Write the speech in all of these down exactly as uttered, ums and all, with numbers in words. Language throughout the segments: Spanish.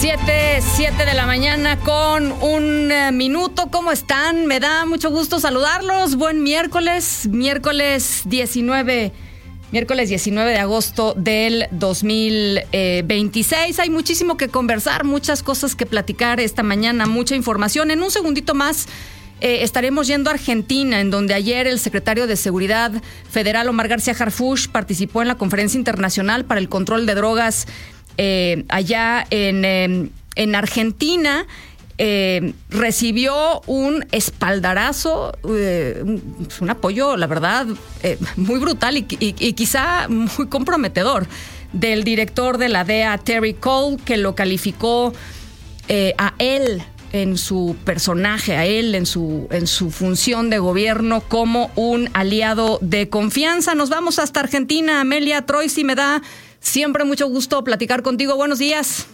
Siete, siete de la mañana con un eh, minuto. ¿Cómo están? Me da mucho gusto saludarlos. Buen miércoles, miércoles diecinueve, miércoles diecinueve de agosto del dos mil veintiséis. Hay muchísimo que conversar, muchas cosas que platicar esta mañana, mucha información. En un segundito más eh, estaremos yendo a Argentina, en donde ayer el secretario de Seguridad Federal, Omar García Harfuch, participó en la Conferencia Internacional para el Control de Drogas Eh, allá en, eh, en Argentina. Eh, recibió un espaldarazo, eh, un, un apoyo, la verdad, eh, muy brutal y, y, y quizá muy comprometedor del director de la D E A, Terry Cole, que lo calificó eh, a él en su personaje, a él en su, en su función de gobierno como un aliado de confianza. Nos vamos hasta Argentina. Amelia Troisi, me da siempre mucho gusto platicar contigo. Buenos días.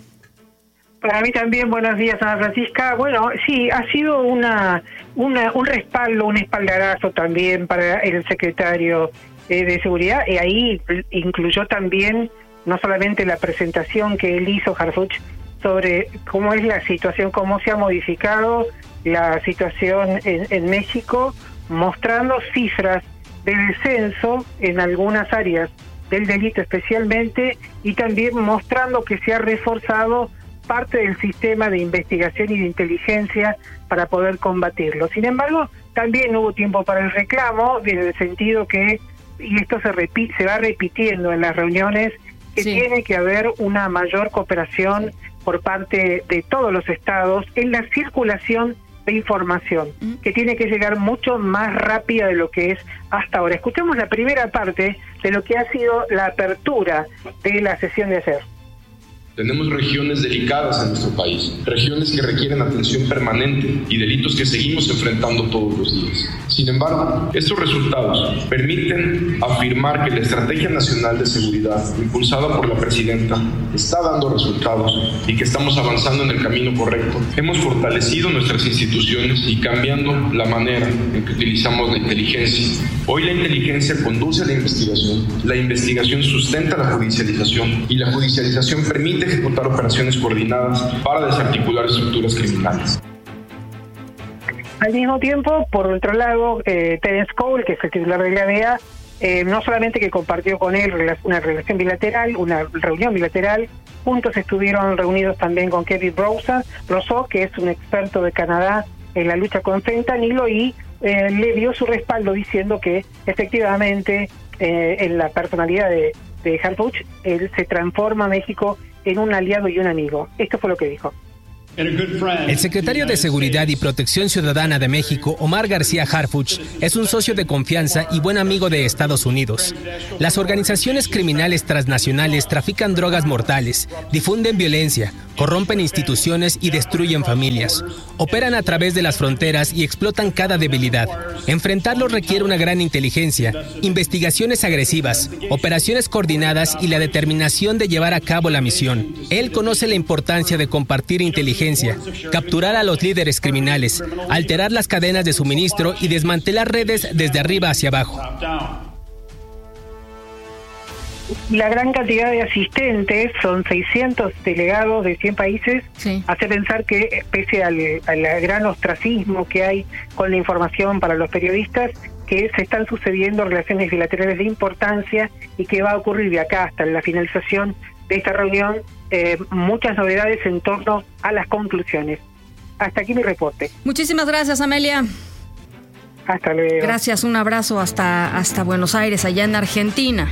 Para mí también, buenos días, Ana Francisca. Bueno, sí, ha sido una, una un respaldo, un espaldarazo también para el secretario eh, de Seguridad, y ahí incluyó también no solamente la presentación que él hizo, Harfuch, sobre cómo es la situación, cómo se ha modificado la situación en, en México, mostrando cifras de descenso en algunas áreas del delito especialmente, y también mostrando que se ha reforzado parte del sistema de investigación y de inteligencia para poder combatirlo. Sin embargo, también hubo tiempo para el reclamo, en el sentido que, y esto se, repi- se va repitiendo en las reuniones, que sí, tiene que haber una mayor cooperación por parte de todos los estados en la circulación de información, que tiene que llegar mucho más rápida de lo que es hasta ahora. Escuchemos la primera parte de lo que ha sido la apertura de la sesión de ayer. Tenemos regiones delicadas en nuestro país, regiones que requieren atención permanente y delitos que seguimos enfrentando todos los días. Sin embargo, estos resultados permiten afirmar que la Estrategia Nacional de Seguridad, impulsada por la Presidenta, está dando resultados y que estamos avanzando en el camino correcto. Hemos fortalecido nuestras instituciones y cambiando la manera en que utilizamos la inteligencia. Hoy la inteligencia conduce a la investigación, la investigación sustenta la judicialización y la judicialización permite ejecutar operaciones coordinadas para desarticular estructuras criminales. Al mismo tiempo, por otro lado, eh, Terence Cole, que es el titular de la D E A, eh, no solamente que compartió con él una relación bilateral, una reunión bilateral, juntos estuvieron reunidos también con Kevin Rousseau, que es un experto de Canadá en la lucha con fentanilo, y eh, le dio su respaldo diciendo que efectivamente eh, en la personalidad de, de Harfuch, él se transforma a México en un aliado y un amigo. Esto fue lo que dijo. El secretario de Seguridad y Protección Ciudadana de México, Omar García Harfuch, es un socio de confianza y buen amigo de Estados Unidos. Las organizaciones criminales transnacionales trafican drogas mortales, difunden violencia, corrompen instituciones y destruyen familias. Operan a través de las fronteras y explotan cada debilidad. Enfrentarlos requiere una gran inteligencia, investigaciones agresivas, operaciones coordinadas y la determinación de llevar a cabo la misión. Él conoce la importancia de compartir inteligencia, capturar a los líderes criminales, alterar las cadenas de suministro y desmantelar redes desde arriba hacia abajo. La gran cantidad de asistentes, son seiscientos delegados de cien países, sí, hace pensar que pese al, al gran ostracismo que hay con la información para los periodistas, que se están sucediendo relaciones bilaterales de importancia y que va a ocurrir de acá hasta la finalización de esta reunión eh, muchas novedades en torno a las conclusiones. Hasta aquí mi reporte. Muchísimas gracias, Amelia. Hasta luego. Gracias, un abrazo hasta, hasta Buenos Aires, allá en Argentina.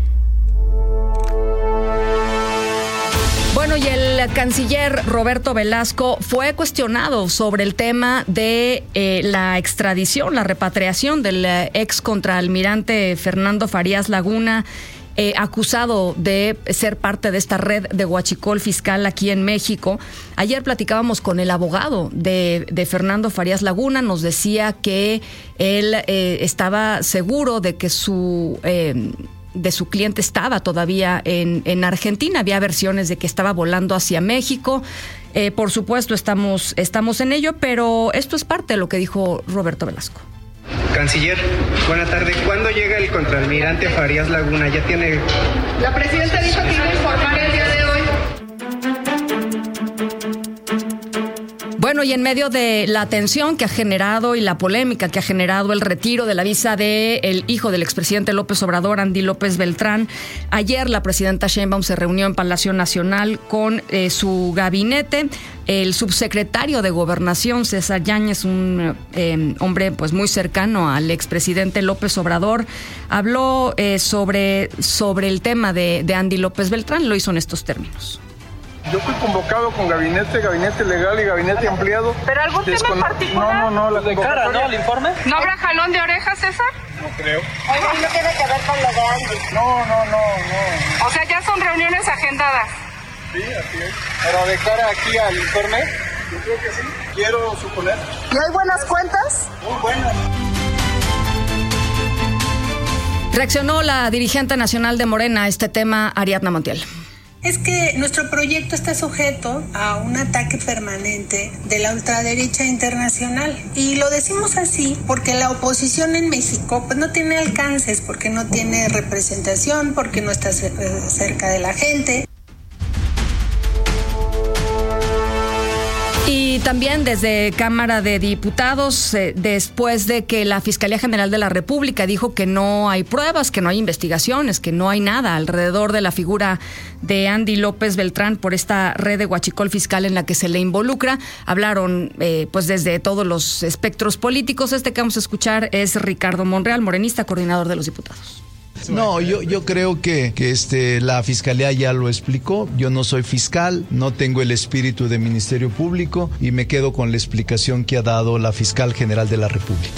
Bueno, y el canciller Roberto Velasco fue cuestionado sobre el tema de eh, la extradición, la repatriación del eh, ex contraalmirante Fernando Farías Laguna, eh, acusado de ser parte de esta red de huachicol fiscal aquí en México. Ayer platicábamos con el abogado de, de Fernando Farías Laguna, nos decía que él eh, estaba seguro de que su... Eh, de su cliente estaba todavía en, en Argentina. Había versiones de que estaba volando hacia México. Eh, por supuesto, estamos, estamos en ello, pero esto es parte de lo que dijo Roberto Velasco. Canciller, buena tarde. ¿Cuándo llega el contraalmirante Farías Laguna? ¿Ya tiene...? La presidenta dijo que iba a informar el día de hoy. Bueno, y en medio de la tensión que ha generado y la polémica que ha generado el retiro de la visa del hijo del expresidente López Obrador, Andy López Beltrán, ayer la presidenta Sheinbaum se reunió en Palacio Nacional con eh, su gabinete. El subsecretario de Gobernación, César Yáñez, un eh, hombre pues muy cercano al expresidente López Obrador, habló eh, sobre, sobre el tema de, de Andy López Beltrán. Lo hizo en estos términos. Yo fui convocado con gabinete, gabinete legal y gabinete ampliado. ¿Pero algún Descon... tema en particular? No, no, no, la de cara, ¿no? ¿El informe? ¿No habrá jalón de orejas, César? No creo. Oye, ¿no tiene que ver con lo de Andy? No, no, no, no. O sea, ya son reuniones agendadas. Sí, así es. Pero de cara aquí al informe, yo creo que sí, quiero suponer. ¿Y hay buenas cuentas? Muy buenas. Reaccionó la dirigente nacional de Morena a este tema, Ariadna Montiel. Es que nuestro proyecto está sujeto a un ataque permanente de la ultraderecha internacional. Y lo decimos así porque la oposición en México pues no tiene alcances, porque no tiene representación, porque no está cerca de la gente. Y también desde Cámara de Diputados, eh, después de que la Fiscalía General de la República dijo que no hay pruebas, que no hay investigaciones, que no hay nada alrededor de la figura de Andy López Beltrán por esta red de huachicol fiscal en la que se le involucra, hablaron eh, pues desde todos los espectros políticos. Este que vamos a escuchar es Ricardo Monreal, morenista, coordinador de los diputados. No, yo, yo creo que, que este, la Fiscalía ya lo explicó. Yo no soy fiscal, no tengo el espíritu de Ministerio Público y me quedo con la explicación que ha dado la Fiscal General de la República.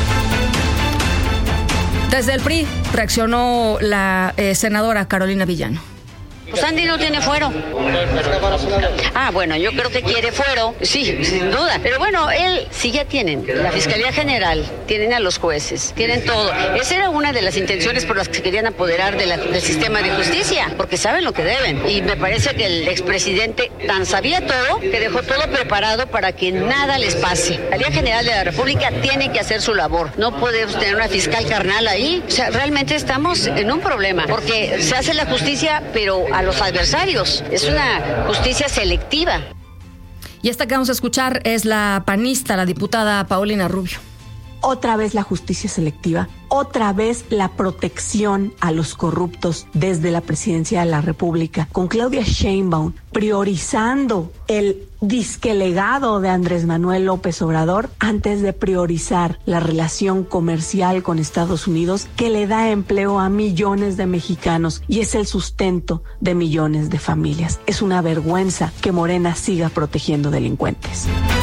Desde el P R I reaccionó la eh, senadora Carolina Villano. Pues Andy no tiene fuero. Ah, bueno, yo creo que quiere fuero, sí, sin duda. Pero bueno, él sí ya tienen la Fiscalía General, tienen a los jueces, tienen todo. Esa era una de las intenciones por las que se querían apoderar de la, del sistema de justicia, porque saben lo que deben. Y me parece que el expresidente tan sabía todo que dejó todo preparado para que nada les pase. La Fiscalía General de la República tiene que hacer su labor. No podemos tener una fiscal carnal ahí. O sea, realmente estamos en un problema, porque se hace la justicia, pero a los adversarios. Es una justicia selectiva. Y esta que vamos a escuchar es la panista, la diputada Paulina Rubio. Otra vez la justicia selectiva, otra vez la protección a los corruptos desde la presidencia de la República, con Claudia Sheinbaum priorizando el disque legado de Andrés Manuel López Obrador antes de priorizar la relación comercial con Estados Unidos que le da empleo a millones de mexicanos y es el sustento de millones de familias. Es una vergüenza que Morena siga protegiendo delincuentes.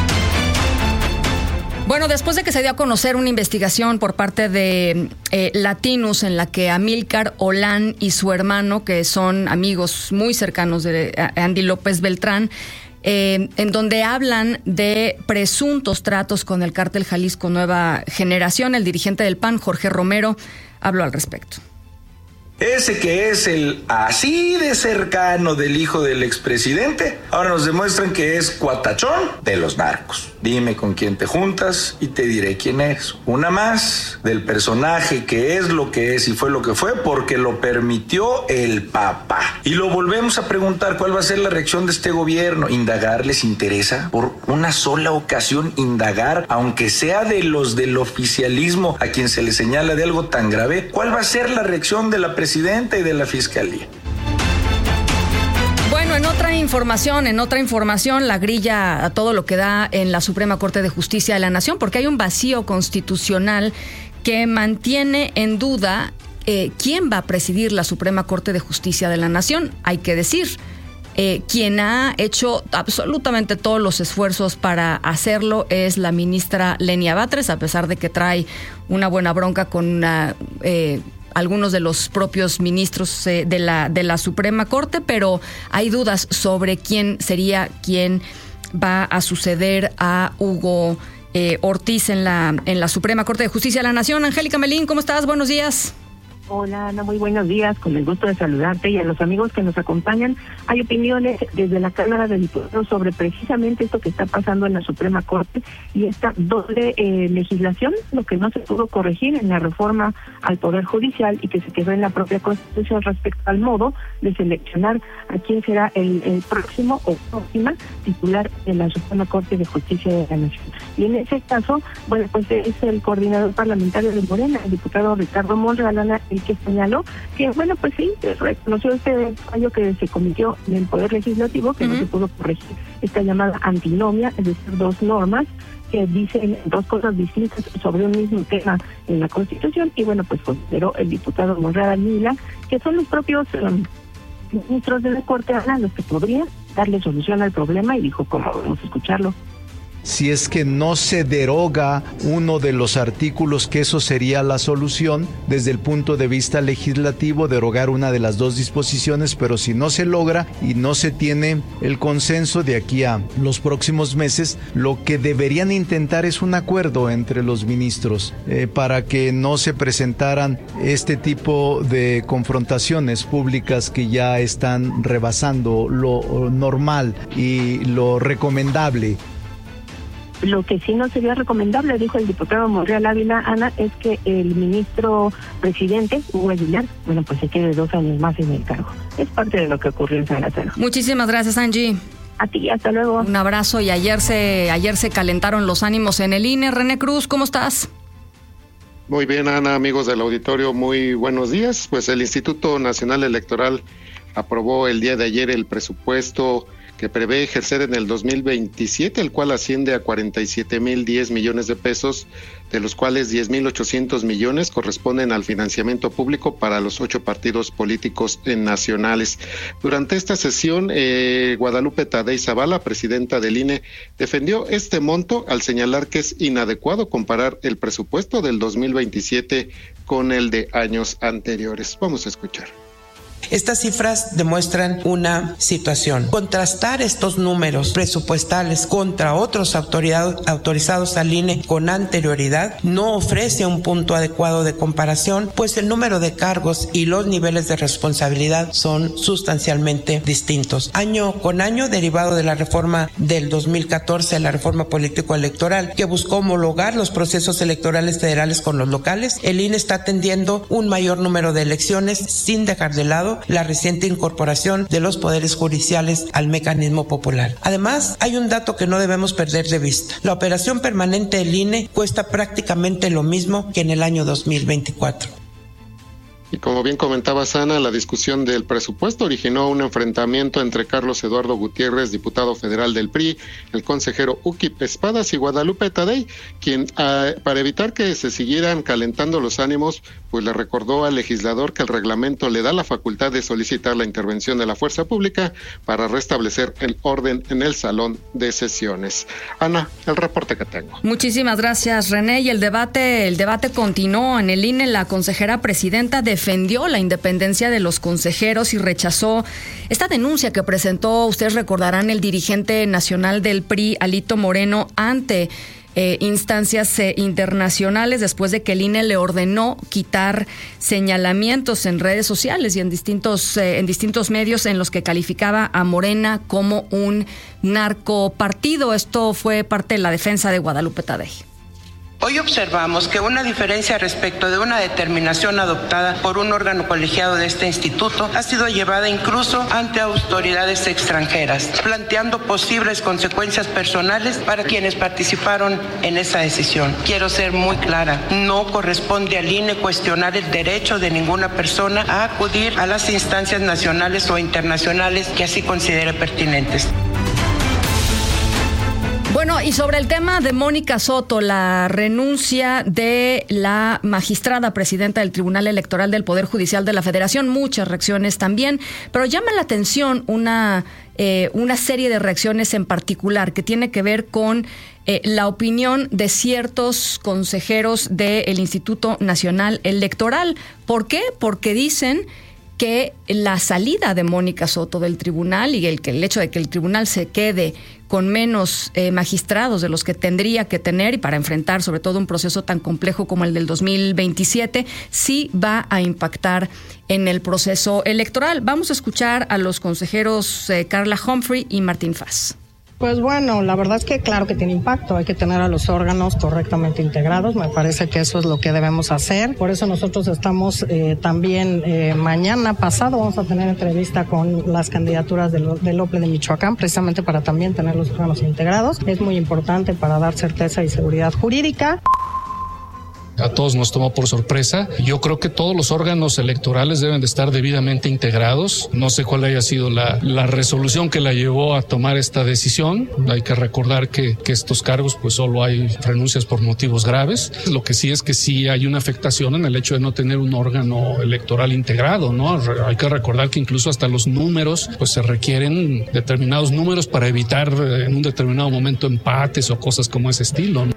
Bueno, después de que se dio a conocer una investigación por parte de eh, Latinus en la que Amílcar Olán y su hermano, que son amigos muy cercanos de Andy López Beltrán, eh, en donde hablan de presuntos tratos con el cártel Jalisco Nueva Generación, el dirigente del P A N, Jorge Romero, habló al respecto. Ese que es el así de cercano del hijo del expresidente, ahora nos demuestran que es cuatachón de los narcos. Dime con quién te juntas y te diré quién es. Una más del personaje que es lo que es y fue lo que fue porque lo permitió el papá. Y lo volvemos a preguntar, ¿cuál va a ser la reacción de este gobierno? ¿Indagar les interesa? Por una sola ocasión indagar, aunque sea de los del oficialismo a quien se le señala de algo tan grave, ¿cuál va a ser la reacción de la presidenta y de la fiscalía? Bueno, en otra información, en otra información, la grilla a todo lo que da en la Suprema Corte de Justicia de la Nación, porque hay un vacío constitucional que mantiene en duda eh, quién va a presidir la Suprema Corte de Justicia de la Nación. Hay que decir, eh, quien ha hecho absolutamente todos los esfuerzos para hacerlo es la ministra Lenia Batres, a pesar de que trae una buena bronca con una... Eh, algunos de los propios ministros eh, de la de la Suprema Corte, pero hay dudas sobre quién sería quien va a suceder a Hugo eh, Ortiz en la en la Suprema Corte de Justicia de la Nación. Angélica Melín, ¿cómo estás? Buenos días. Hola Ana, muy buenos días, con el gusto de saludarte y a los amigos que nos acompañan. Hay opiniones desde la Cámara de Diputados sobre precisamente esto que está pasando en la Suprema Corte y esta doble eh, legislación, lo que no se pudo corregir en la reforma al Poder Judicial y que se quedó en la propia Constitución respecto al modo de seleccionar a quién será el, el próximo o próxima titular de la Suprema Corte de Justicia de la Nación. Y en ese caso, bueno, pues es el coordinador parlamentario de Morena, el diputado Ricardo Monreal, Ana, el que señaló que, bueno, pues sí, reconoció este fallo que se cometió en el Poder Legislativo, que uh-huh. no se pudo corregir esta llamada antinomia, es decir, dos normas que dicen dos cosas distintas sobre un mismo tema en la Constitución, y bueno, pues consideró el diputado Monreal Mila que son los propios um, ministros de la Corte Ana los que podrían darle solución al problema, y dijo, ¿cómo vamos a escucharlo? Si es que no se deroga uno de los artículos, que eso sería la solución desde el punto de vista legislativo, derogar una de las dos disposiciones, pero si no se logra y no se tiene el consenso de aquí a los próximos meses, lo que deberían intentar es un acuerdo entre los ministros eh, para que no se presentaran este tipo de confrontaciones públicas que ya están rebasando lo normal y lo recomendable. Lo que sí no sería recomendable, dijo el diputado Monreal Ávila, Ana, es que el ministro presidente, Hugo Aguilar, bueno, pues se quede dos años más en el cargo. Es parte de lo que ocurrió en San Lázaro. Muchísimas gracias, Angie. A ti, hasta luego. Un abrazo, y ayer se, ayer se calentaron los ánimos en el I N E. René Cruz, ¿cómo estás? Muy bien, Ana, amigos del auditorio, muy buenos días. Pues el Instituto Nacional Electoral aprobó el día de ayer el presupuesto que prevé ejercer en el dos mil veintisiete, el cual asciende a cuarenta y siete mil diez millones de pesos, de los cuales diez mil ochocientos millones corresponden al financiamiento público para los ocho partidos políticos nacionales. Durante esta sesión, eh, Guadalupe Tadei Zavala, presidenta del I N E, defendió este monto al señalar que es inadecuado comparar el presupuesto del dos mil veintisiete con el de años anteriores. Vamos a escuchar. Estas cifras demuestran una situación. Contrastar estos números presupuestales contra otros autorizados al I N E con anterioridad no ofrece un punto adecuado de comparación, pues el número de cargos y los niveles de responsabilidad son sustancialmente distintos. Año con año, derivado de la reforma del dos mil catorce, la reforma político-electoral, que buscó homologar los procesos electorales federales con los locales, el I N E está atendiendo un mayor número de elecciones sin dejar de lado la reciente incorporación de los poderes judiciales al mecanismo popular. Además, hay un dato que no debemos perder de vista. La operación permanente del I N E cuesta prácticamente lo mismo que en el año dos mil veinticuatro. Y como bien comentaba Sana, la discusión del presupuesto originó un enfrentamiento entre Carlos Eduardo Gutiérrez, diputado federal del P R I, el consejero Ukip Espadas y Guadalupe Tadei, quien uh, para evitar que se siguieran calentando los ánimos, pues le recordó al legislador que el reglamento le da la facultad de solicitar la intervención de la fuerza pública para restablecer el orden en el salón de sesiones. Ana, el reporte que tengo. Muchísimas gracias, René. Y el debate, el debate continuó en el I N E. La consejera presidenta de defendió la independencia de los consejeros y rechazó esta denuncia que presentó, ustedes recordarán, el dirigente nacional del P R I, Alito Moreno, ante eh, instancias eh, internacionales, después de que el I N E le ordenó quitar señalamientos en redes sociales y en distintos, eh, en distintos medios en los que calificaba a Morena como un narcopartido. Esto fue parte de la defensa de Guadalupe Tadei. Hoy observamos que una diferencia respecto de una determinación adoptada por un órgano colegiado de este instituto ha sido llevada incluso ante autoridades extranjeras, planteando posibles consecuencias personales para quienes participaron en esa decisión. Quiero ser muy clara, no corresponde al I N E cuestionar el derecho de ninguna persona a acudir a las instancias nacionales o internacionales que así considere pertinentes. Bueno, y sobre el tema de Mónica Soto, la renuncia de la magistrada presidenta del Tribunal Electoral del Poder Judicial de la Federación, muchas reacciones también, pero llama la atención una, eh, una serie de reacciones en particular que tiene que ver con eh, la opinión de ciertos consejeros del Instituto Nacional Electoral. ¿Por qué? Porque dicen que la salida de Mónica Soto del tribunal y el, que el hecho de que el tribunal se quede con menos eh, magistrados de los que tendría que tener y para enfrentar sobre todo un proceso tan complejo como el del dos mil veintisiete, sí va a impactar en el proceso electoral. Vamos a escuchar a los consejeros eh, Carla Humphrey y Martín Faz. Pues bueno, la verdad es que claro que tiene impacto, hay que tener a los órganos correctamente integrados, me parece que eso es lo que debemos hacer, por eso nosotros estamos eh, también eh, mañana pasado vamos a tener entrevista con las candidaturas del, del O P L E de Michoacán, precisamente para también tener los órganos integrados, es muy importante para dar certeza y seguridad jurídica. A todos nos tomó por sorpresa. Yo creo que todos los órganos electorales deben de estar debidamente integrados. No sé cuál haya sido la, la resolución que la llevó a tomar esta decisión. Hay que recordar que, que estos cargos pues solo hay renuncias por motivos graves. Lo que sí es que sí hay una afectación en el hecho de no tener un órgano electoral integrado, ¿no? Hay que recordar que incluso hasta los números pues se requieren determinados números para evitar en un determinado momento empates o cosas como ese estilo, ¿no?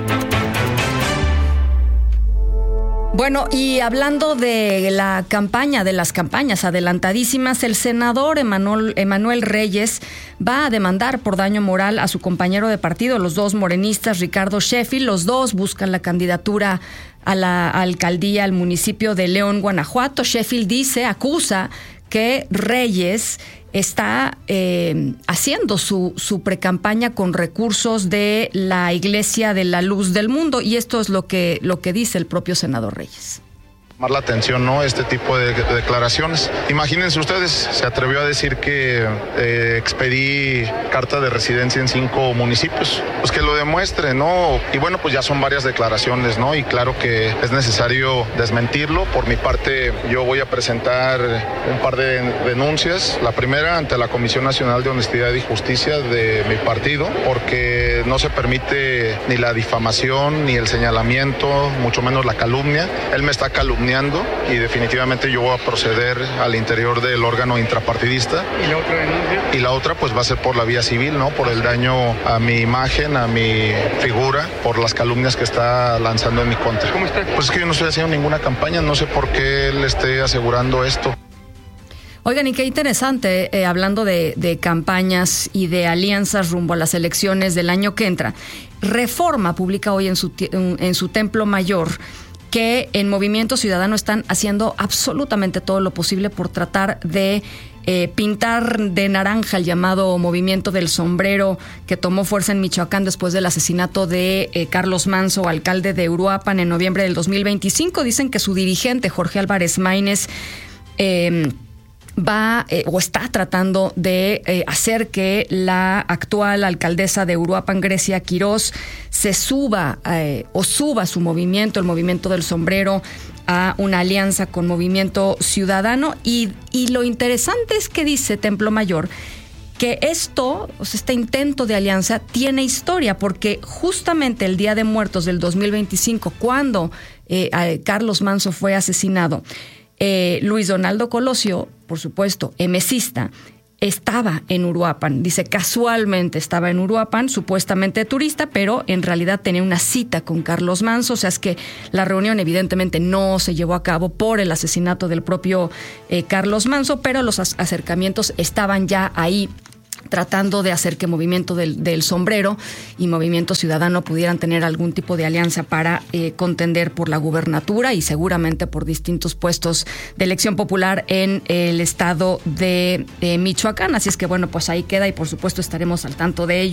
Bueno, y hablando de la campaña, de las campañas adelantadísimas, el senador Emanuel, Emanuel Reyes va a demandar por daño moral a su compañero de partido, los dos morenistas, Ricardo Sheffield. Los dos buscan la candidatura a la alcaldía al municipio de León, Guanajuato. Sheffield dice, acusa que Reyes está eh, haciendo su, su precampaña con recursos de la Iglesia de la Luz del Mundo, y esto es lo que, lo que dice el propio senador Reyes. Llamar la atención, ¿no? Este tipo de, de declaraciones. Imagínense ustedes, se atrevió a decir que eh, expedí carta de residencia en cinco municipios. Pues que lo demuestre, ¿no? Y bueno, pues ya son varias declaraciones, ¿no? Y claro que es necesario desmentirlo. Por mi parte, yo voy a presentar un par de denuncias. La primera ante la Comisión Nacional de Honestidad y Justicia de mi partido, porque no se permite ni la difamación, ni el señalamiento, mucho menos la calumnia. Él me está calumniando y definitivamente yo voy a proceder al interior del órgano intrapartidista. ¿Y la otra denuncia? Y la otra pues va a ser por la vía civil, ¿no? Por el daño a mi imagen, a mi figura, por las calumnias que está lanzando en mi contra. ¿Cómo está? Pues es que yo no estoy haciendo ninguna campaña, no sé por qué él esté asegurando esto. Oigan, y qué interesante, eh, hablando de, de campañas y de alianzas rumbo a las elecciones del año que entra. Reforma publica hoy en su, en su templo mayor que en Movimiento Ciudadano están haciendo absolutamente todo lo posible por tratar de eh, pintar de naranja el llamado Movimiento del Sombrero, que tomó fuerza en Michoacán después del asesinato de eh, Carlos Manzo, alcalde de Uruapan, en noviembre del dos mil veinticinco. Dicen que su dirigente, Jorge Álvarez Maínez, eh, va eh, o está tratando de eh, hacer que la actual alcaldesa de Uruapan, Grecia Quirós, se suba eh, o suba su movimiento, el Movimiento del Sombrero, a una alianza con Movimiento Ciudadano. Y, y lo interesante es que dice Templo Mayor que esto, o sea, este intento de alianza tiene historia, porque justamente el Día de Muertos del dos mil veinticinco, cuando eh, Carlos Manzo fue asesinado, Eh, Luis Donaldo Colosio, por supuesto, emesista, estaba en Uruapan. Dice, casualmente estaba en Uruapan, supuestamente turista, pero en realidad tenía una cita con Carlos Manzo. O sea, es que la reunión evidentemente no se llevó a cabo por el asesinato del propio eh, Carlos Manzo, pero los acercamientos estaban ya ahí, tratando de hacer que Movimiento del, del Sombrero y Movimiento Ciudadano pudieran tener algún tipo de alianza para eh, contender por la gubernatura y seguramente por distintos puestos de elección popular en el estado de, de Michoacán. Así es que bueno, pues ahí queda y por supuesto estaremos al tanto de ello.